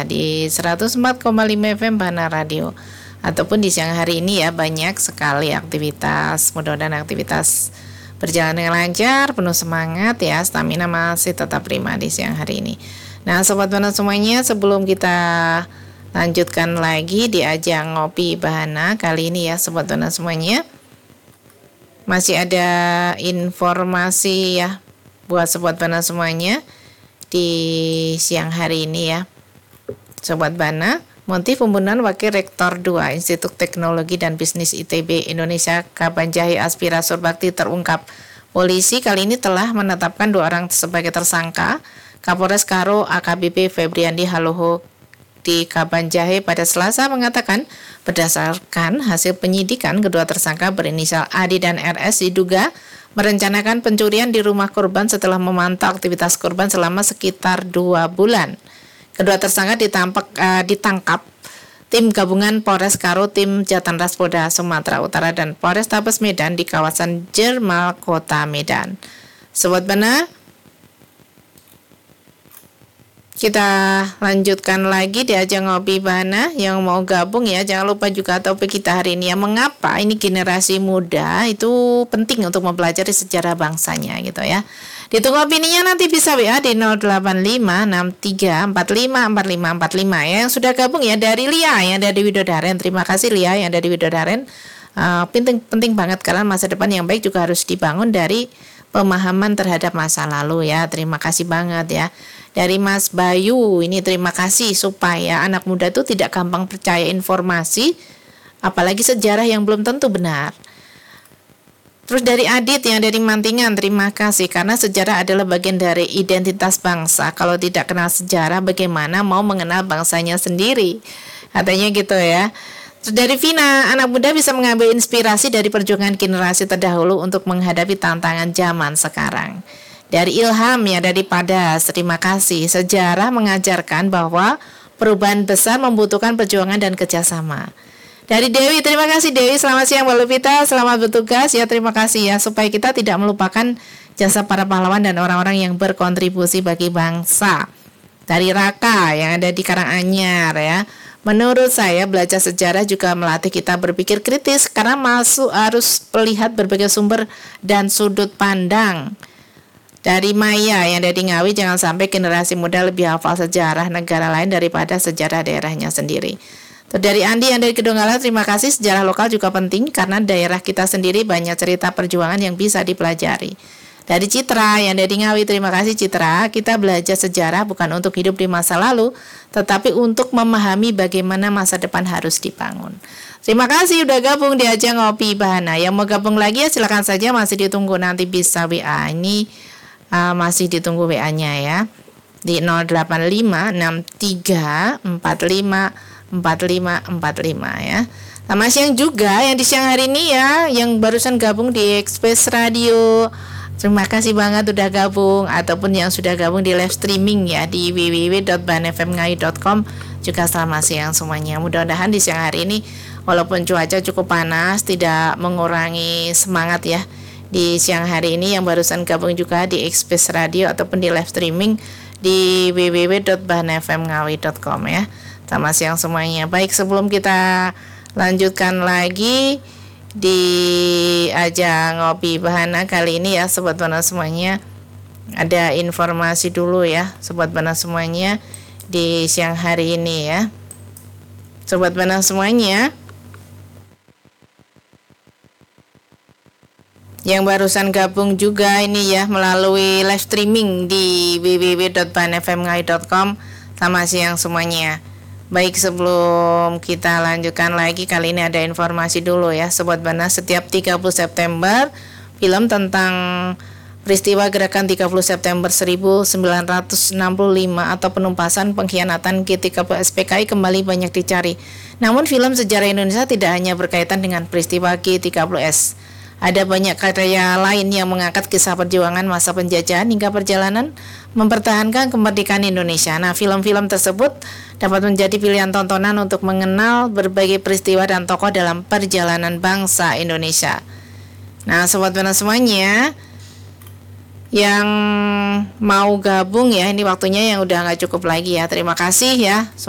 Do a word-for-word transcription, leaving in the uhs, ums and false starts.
ya di seratus empat koma lima F M Bahana Radio. Ataupun di siang hari ini ya banyak sekali aktivitas, mudah-mudahan aktivitas berjalan dengan lancar, penuh semangat ya, stamina masih tetap prima di siang hari ini. Nah Sobat Bahana semuanya, sebelum kita lanjutkan lagi di ajang ngopi Bahana kali ini ya Sobat Bahana semuanya, masih ada informasi ya buat Sobat Bahana semuanya di siang hari ini ya Sobat Bahana. Motif pembunuhan Wakil Rektor dua Institut Teknologi dan Bisnis I T B Indonesia Kabanjahe Aspira Surbakti terungkap. Polisi kali ini telah menetapkan dua orang sebagai tersangka. Kapolres Karo A K B P Febriandi Haloho di Kabanjahe pada Selasa mengatakan berdasarkan hasil penyidikan kedua tersangka berinisial A D dan R S diduga merencanakan pencurian di rumah korban setelah memantau aktivitas korban selama sekitar dua bulan. Kedua tersangka ditampak, uh, ditangkap tim gabungan Polres Karo, tim Jatanras Polda Sumatera Utara dan Polrestabes Medan di kawasan Jermal, Kota Medan. Sobat Bahana, kita lanjutkan lagi di ajang ngopi Bahana. Yang mau gabung ya jangan lupa juga topik kita hari ini ya, mengapa ini generasi muda itu penting untuk mempelajari sejarah bangsanya gitu ya. Ditunggu opininya, nanti bisa W A di nol delapan lima enam tiga empat lima empat lima empat lima ya. Yang sudah gabung ya dari Lia yang dari Widodaren. Terima kasih Lia yang dari Widodaren. Uh, penting penting banget karena masa depan yang baik juga harus dibangun dari pemahaman terhadap masa lalu ya. Terima kasih banget ya. Dari Mas Bayu ini terima kasih supaya anak muda itu tidak gampang percaya informasi apalagi sejarah yang belum tentu benar. Terus dari Adit yang dari Mantingan, terima kasih karena sejarah adalah bagian dari identitas bangsa. Kalau tidak kenal sejarah bagaimana mau mengenal bangsanya sendiri, katanya gitu ya. Terus dari Vina, anak muda bisa mengambil inspirasi dari perjuangan generasi terdahulu untuk menghadapi tantangan zaman sekarang. Dari Ilham ya dari Padas, terima kasih. Sejarah mengajarkan bahwa perubahan besar membutuhkan perjuangan dan kerjasama. Dari Dewi, terima kasih Dewi, selamat siang Mbak Lupita, selamat bertugas ya, terima kasih ya, supaya kita tidak melupakan jasa para pahlawan dan orang-orang yang berkontribusi bagi bangsa. Dari Raka yang ada di Karanganyar ya, menurut saya belajar sejarah juga melatih kita berpikir kritis karena masuk harus melihat berbagai sumber dan sudut pandang. Dari Maya yang dari Ngawi, jangan sampai generasi muda lebih hafal sejarah negara lain daripada sejarah daerahnya sendiri. Dari Andi yang dari Kedonggala, terima kasih. Sejarah lokal juga penting karena daerah kita sendiri banyak cerita perjuangan yang bisa dipelajari. Dari Citra yang dari Ngawi, terima kasih Citra. Kita belajar sejarah bukan untuk hidup di masa lalu, tetapi untuk memahami bagaimana masa depan harus dibangun. Terima kasih udah gabung di ajang ngopi Bahana. Yang mau gabung lagi ya silakan saja, masih ditunggu, nanti bisa W A. Ini uh, masih ditunggu W A-nya ya. Di nol delapan lima enam tiga empat lima empat lima empat lima ya. Selamat siang juga yang di siang hari ini ya, yang barusan gabung di Express Radio. Terima kasih banget udah gabung, ataupun yang sudah gabung di live streaming ya di w w w dot ban f m ngawi dot com. Juga selamat siang semuanya. Mudah-mudahan di siang hari ini walaupun cuaca cukup panas tidak mengurangi semangat ya. Di siang hari ini yang barusan gabung juga di Express Radio ataupun di live streaming di w w w dot ban f m ngawi dot com ya. Selamat siang semuanya. Baik, sebelum kita lanjutkan lagi di ajang ngopi Bahana kali ini ya Sobat Bahana semuanya, ada informasi dulu ya Sobat Bahana semuanya di siang hari ini ya Sobat Bahana semuanya. Yang barusan gabung juga ini ya melalui live streaming di w w w dot ban f m ngawi dot com. Selamat siang semuanya. Baik, sebelum kita lanjutkan lagi, kali ini ada informasi dulu ya Sobat Bahana. Setiap tiga puluh September, film tentang peristiwa gerakan tiga puluh September seribu sembilan ratus enam puluh lima atau penumpasan pengkhianatan G tiga puluh S P K I kembali banyak dicari. Namun film sejarah Indonesia tidak hanya berkaitan dengan peristiwa G tiga puluh S. Ada banyak karya lain yang mengangkat kisah perjuangan masa penjajahan hingga perjalanan mempertahankan kemerdekaan Indonesia. Nah, film-film tersebut dapat menjadi pilihan tontonan untuk mengenal berbagai peristiwa dan tokoh dalam perjalanan bangsa Indonesia. Nah, Sobat Bahana semuanya yang mau gabung ya, ini waktunya yang udah nggak cukup lagi ya. Terima kasih ya.